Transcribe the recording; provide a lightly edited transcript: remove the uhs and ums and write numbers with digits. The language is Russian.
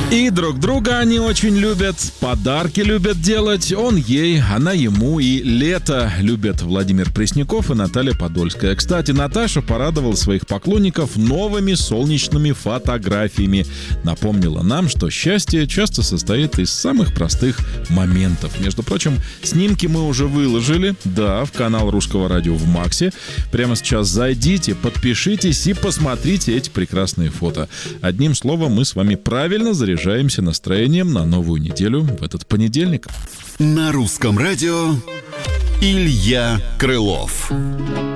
И друг друга они очень любят, подарки любят делать, он ей, она ему, и лето любят Владимир Пресняков и Наталья Подольская. Кстати, Наташа порадовала своих поклонников новыми солнечными фотографиями. Напомнила нам, что счастье часто состоит из самых простых моментов. Между прочим, снимки мы уже выложили, да, в канал Русского радио в Максе. Прямо сейчас зайдите, подпишитесь и посмотрите эти прекрасные фото. Одним словом, мы с вами правильно заряжаемся настроением на новую неделю в этот понедельник. На Русском радио Илья Крылов.